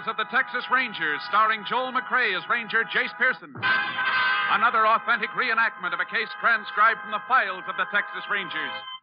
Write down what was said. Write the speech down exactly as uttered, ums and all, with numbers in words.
Files of the Texas Rangers, starring Joel McCrea as Ranger Jace Pearson. Another authentic reenactment of a case transcribed from the files of the Texas Rangers.